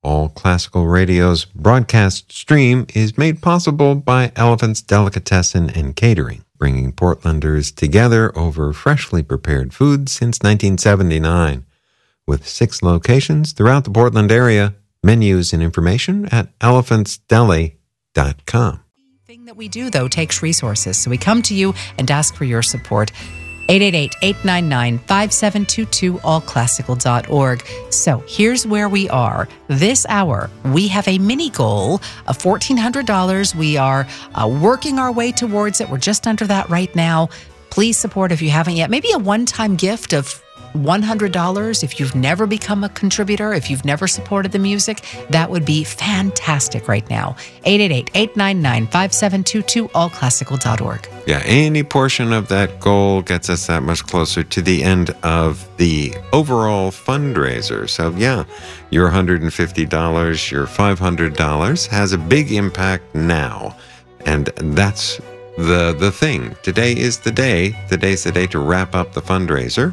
All Classical Radio's broadcast stream is made possible by Elephant's Delicatessen and Catering, bringing Portlanders together over freshly prepared food since 1979. With 6 locations throughout the Portland area, menus and information at elephantsdeli.com. Everything that we do, though, takes resources, so we come to you and ask for your support. 888-899-5722, allclassical.org. So here's where we are. This hour, we have a mini goal of $1,400. We are working our way towards it. We're just under that right now. Please support if you haven't yet. Maybe a one-time gift of $100 if you've never become a contributor, if you've never supported the music. That would be fantastic right now. 888-899-5722, allclassical.org. Yeah, any portion of that goal gets us that much closer to the end of the overall fundraiser. So yeah, your $150, your $500 has a big impact now. And that's the thing. Today is the day. Today's the day to wrap up the fundraiser.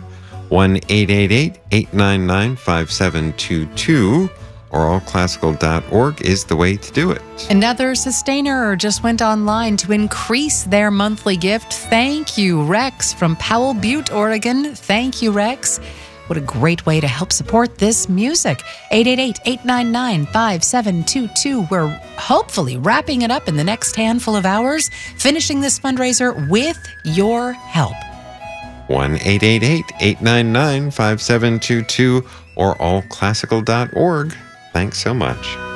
1-888-899-5722 or allclassical.org is the way to do it. Another sustainer just went online to increase their monthly gift. Thank you, Rex from Powell Butte, Oregon. Thank you, Rex. What a great way to help support this music. 888-899-5722. We're hopefully wrapping it up in the next handful of hours, finishing this fundraiser with your help. 1-888-899-5722 or allclassical.org. Thanks so much.